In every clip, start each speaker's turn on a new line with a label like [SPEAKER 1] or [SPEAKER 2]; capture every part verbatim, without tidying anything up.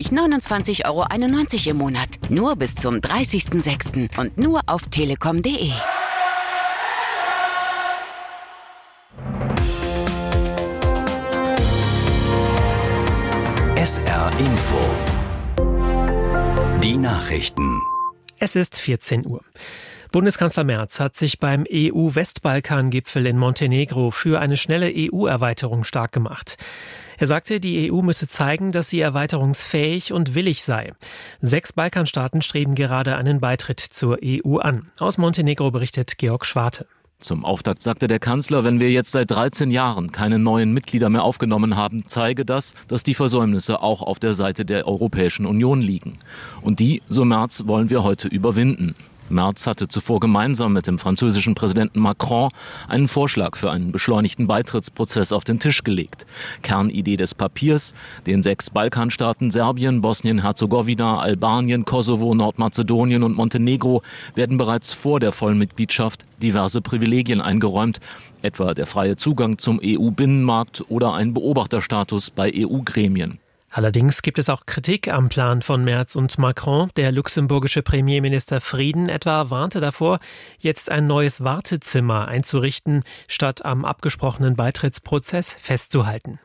[SPEAKER 1] lediglich neunundzwanzig Euro einundneunzig im Monat. Nur bis zum dreißigsten sechsten und nur auf telekom punkt de.
[SPEAKER 2] S R Info. Die Nachrichten.
[SPEAKER 3] Es ist vierzehn Uhr. Bundeskanzler Merz hat sich beim E U-Westbalkan-Gipfel in Montenegro für eine schnelle E U-Erweiterung stark gemacht. Er sagte, die E U müsse zeigen, dass sie erweiterungsfähig und willig sei. Sechs Balkanstaaten streben gerade einen Beitritt zur E U an. Aus Montenegro berichtet Georg Schwarte.
[SPEAKER 4] Zum Auftakt sagte der Kanzler, wenn wir jetzt seit dreizehn Jahren keine neuen Mitglieder mehr aufgenommen haben, zeige das, dass die Versäumnisse auch auf der Seite der Europäischen Union liegen. Und die, so Merz, wollen wir heute überwinden. Merz hatte zuvor gemeinsam mit dem französischen Präsidenten Macron einen Vorschlag für einen beschleunigten Beitrittsprozess auf den Tisch gelegt. Kernidee des Papiers: den sechs Balkanstaaten Serbien, Bosnien-Herzegowina, Albanien, Kosovo, Nordmazedonien und Montenegro werden bereits vor der Vollmitgliedschaft diverse Privilegien eingeräumt, etwa der freie Zugang zum E U-Binnenmarkt oder ein Beobachterstatus bei E U-Gremien.
[SPEAKER 3] Allerdings gibt es auch Kritik am Plan von Merz und Macron. Der luxemburgische Premierminister Frieden etwa warnte davor, jetzt ein neues Wartezimmer einzurichten, statt am abgesprochenen Beitrittsprozess festzuhalten.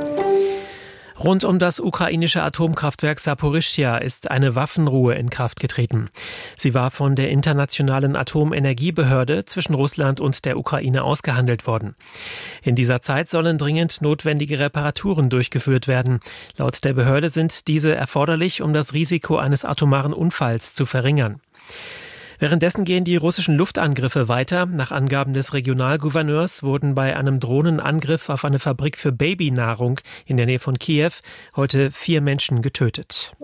[SPEAKER 3] Rund um das ukrainische Atomkraftwerk Saporischschja ist eine Waffenruhe in Kraft getreten. Sie war von der Internationalen Atomenergiebehörde zwischen Russland und der Ukraine ausgehandelt worden. In dieser Zeit sollen dringend notwendige Reparaturen durchgeführt werden. Laut der Behörde sind diese erforderlich, um das Risiko eines atomaren Unfalls zu verringern. Währenddessen gehen die russischen Luftangriffe weiter. Nach Angaben des Regionalgouverneurs wurden bei einem Drohnenangriff auf eine Fabrik für Babynahrung in der Nähe von Kiew heute vier Menschen getötet.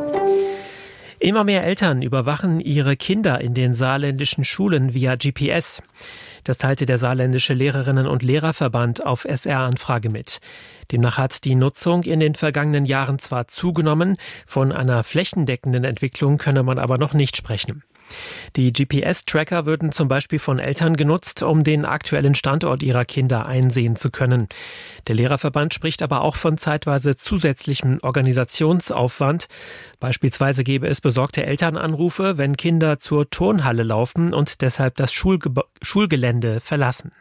[SPEAKER 3] Immer mehr Eltern überwachen ihre Kinder in den saarländischen Schulen via G P S. Das teilte der saarländische Lehrerinnen- und Lehrerverband auf S R-Anfrage mit. Demnach hat die Nutzung in den vergangenen Jahren zwar zugenommen, von einer flächendeckenden Entwicklung könne man aber noch nicht sprechen. Die G P S-Tracker würden zum Beispiel von Eltern genutzt, um den aktuellen Standort ihrer Kinder einsehen zu können. Der Lehrerverband spricht aber auch von zeitweise zusätzlichem Organisationsaufwand. Beispielsweise gäbe es besorgte Elternanrufe, wenn Kinder zur Turnhalle laufen und deshalb das Schulge- Schulgelände verlassen.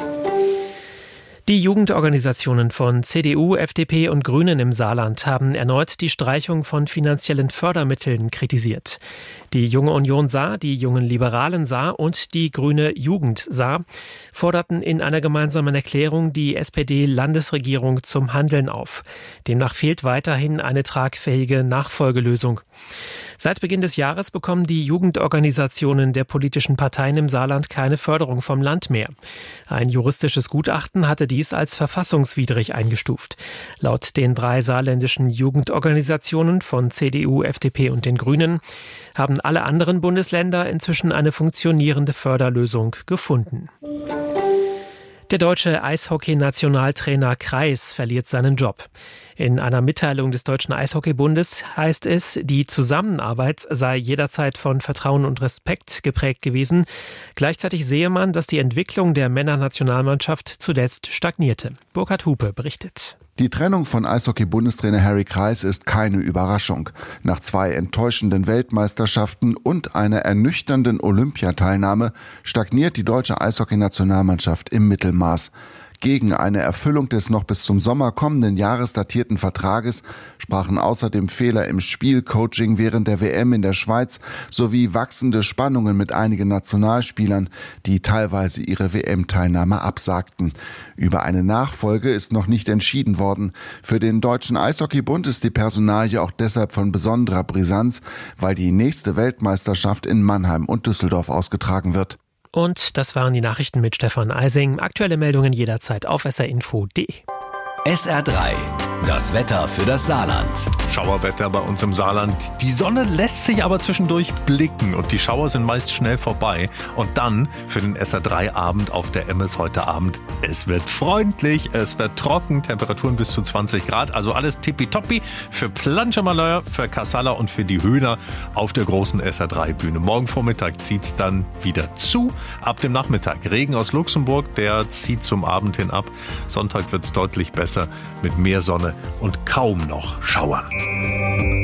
[SPEAKER 3] Die Jugendorganisationen von C D U, F D P und Grünen im Saarland haben erneut die Streichung von finanziellen Fördermitteln kritisiert. Die Junge Union Saar, die Jungen Liberalen Saar und die Grüne Jugend Saar forderten in einer gemeinsamen Erklärung die S P D-Landesregierung zum Handeln auf. Demnach fehlt weiterhin eine tragfähige Nachfolgelösung. Seit Beginn des Jahres bekommen die Jugendorganisationen der politischen Parteien im Saarland keine Förderung vom Land mehr. Ein juristisches Gutachten hatte dies als verfassungswidrig eingestuft. Laut den drei saarländischen Jugendorganisationen von C D U, F D P und den Grünen haben alle anderen Bundesländer inzwischen eine funktionierende Förderlösung gefunden. Der deutsche Eishockey-Nationaltrainer Kreis verliert seinen Job. In einer Mitteilung des Deutschen Eishockeybundes heißt es, die Zusammenarbeit sei jederzeit von Vertrauen und Respekt geprägt gewesen. Gleichzeitig sehe man, dass die Entwicklung der Männernationalmannschaft zuletzt stagnierte. Burkhard Hupe berichtet.
[SPEAKER 5] Die Trennung von Eishockey-Bundestrainer Harry Kreis ist keine Überraschung. Nach zwei enttäuschenden Weltmeisterschaften und einer ernüchternden Olympiateilnahme stagniert die deutsche Eishockey-Nationalmannschaft im Mittelmaß. Gegen eine Erfüllung des noch bis zum Sommer kommenden Jahres datierten Vertrages sprachen außerdem Fehler im Spielcoaching während der W M in der Schweiz sowie wachsende Spannungen mit einigen Nationalspielern, die teilweise ihre W M-Teilnahme absagten. Über eine Nachfolge ist noch nicht entschieden worden. Für den Deutschen Eishockeybund ist die Personalie auch deshalb von besonderer Brisanz, weil die nächste Weltmeisterschaft in Mannheim und Düsseldorf ausgetragen wird.
[SPEAKER 3] Und das waren die Nachrichten mit Stefan Eising. Aktuelle Meldungen jederzeit auf s r info punkt de.
[SPEAKER 2] S R drei, das Wetter für das Saarland.
[SPEAKER 6] Schauerwetter bei uns im Saarland. Die Sonne lässt sich aber zwischendurch blicken und die Schauer sind meist schnell vorbei. Und dann für den S R drei Abend auf der Emmes heute Abend. Es wird freundlich, es wird trocken, Temperaturen bis zu zwanzig Grad. Also alles tippitoppi für Planschemalheur, für Kassala und für die Höhner auf der großen S R drei Bühne. Morgen Vormittag zieht's dann wieder zu. Ab dem Nachmittag Regen aus Luxemburg, der zieht zum Abend hin ab. Sonntag wird's deutlich besser mit mehr Sonne und kaum noch Schauern.